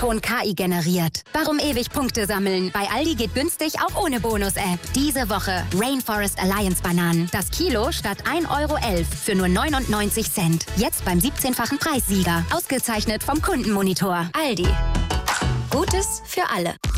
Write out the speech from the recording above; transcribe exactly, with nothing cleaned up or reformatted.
Ton K I generiert. Warum ewig Punkte sammeln? Bei Aldi geht günstig auch ohne Bonus-App. Diese Woche Rainforest Alliance Bananen. Das Kilo statt ein Euro elf für nur neunundneunzig Cent. Jetzt beim siebzehnfachen Preissieger. Ausgezeichnet vom Kundenmonitor. Aldi. Gutes für alle.